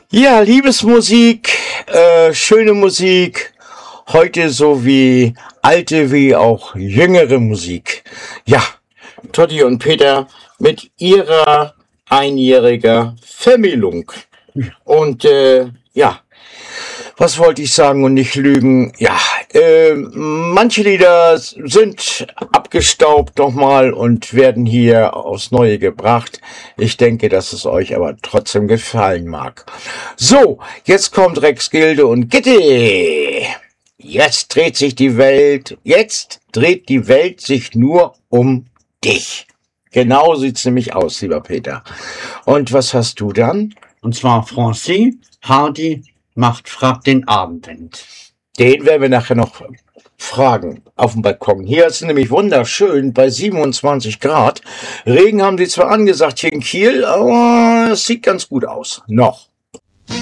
Ja, Liebesmusik, schöne Musik, heute so wie alte wie auch jüngere Musik. Ja, Totti und Peter mit ihrer einjähriger Vermählung. Und ja, was wollte ich sagen und nicht lügen? Ja, manche Lieder sind abgestaubt nochmal und werden hier aufs Neue gebracht. Ich denke, dass es euch aber trotzdem gefallen mag. So, jetzt kommt Rex Gilde und Gitte. Jetzt dreht die Welt sich nur um dich. Genau sieht's nämlich aus, lieber Peter. Und was hast du dann? Und zwar Francais Hardy fragt den Abendwind. Den werden wir nachher noch fragen auf dem Balkon. Hier ist es nämlich wunderschön bei 27 Grad. Regen haben sie zwar angesagt hier in Kiel, aber es sieht ganz gut aus. Noch.